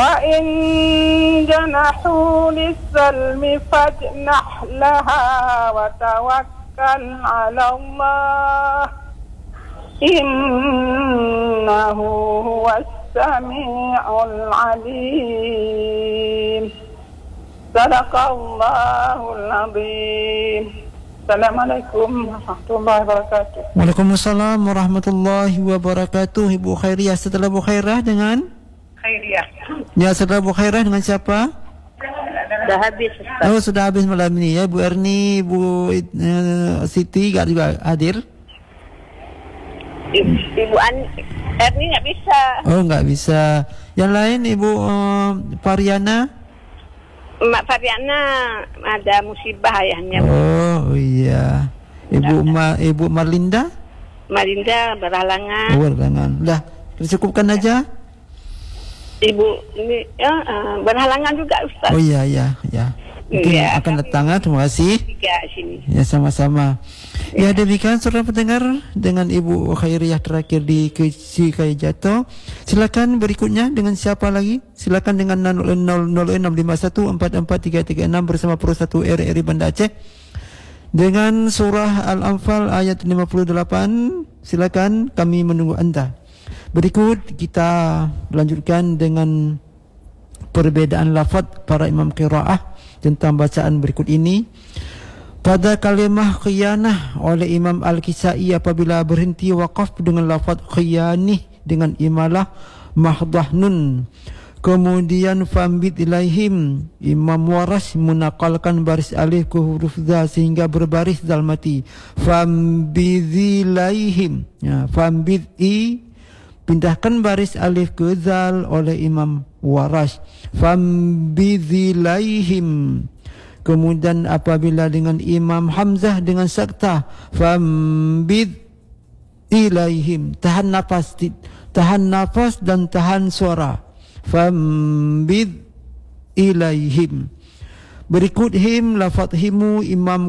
وإن جنحوا للسلم فاجنح لها وتوكل على الله إنه هو السميع العليم صدق الله العظيم. Assalamualaikum warahmatullahi wabarakatuh. Waalaikumsalam warahmatullahi wabarakatuh. Ibu Khairiyah, setelah Bu Khairah dengan Khairiyah. Ya, setelah Bu Khairah dengan siapa? Sudah habis, Ustaz. Oh, sudah habis malam ini ya. Bu Erni, Bu Siti enggak juga hadir? Ibu Erni nggak bisa. Oh, enggak bisa. Yang lain Ibu Pariana? Mak Fariana ada musibah ayahnya. Oh iya. Ibu Marlinda? Marinda berhalangan. Oh, berhalangan. Dah, cukupkan aja. Ibu ini berhalangan juga, Ustaz. Oh iya. Mungkin Ya, akan datang. Terima kasih. Tiga sini. Ya, sama-sama. Ya, demikian saudara pendengar dengan Ibu Khairiyah terakhir di Kecil Jatuh. Silakan berikutnya dengan siapa lagi? Silakan dengan 0651443336 bersama Pro 1 RRI Banda Aceh. Dengan surah Al-Anfal ayat 58. Silakan, kami menunggu anda. Berikut kita lanjutkan dengan perbedaan lafaz para imam qiraah tentang bacaan berikut ini. Pada kalimah khiyanah oleh Imam Al-Kisai apabila berhenti waqaf dengan lafaz khiyanih dengan imalah mahdah nun. Kemudian fambit ilaihim, Imam Waras menakalkan baris alif ke huruf za sehingga berbaris zal mati. Fambidzilaihim. Ya, fambid'i pindahkan baris alif ke zal oleh Imam Waras. Fambidzilaihim. Kemudian apabila dengan Imam Hamzah dengan sakta, fambid ilaihim, tahan nafas dan tahan suara. Fambid ilaihim. Berikut him, lafaz himu Imam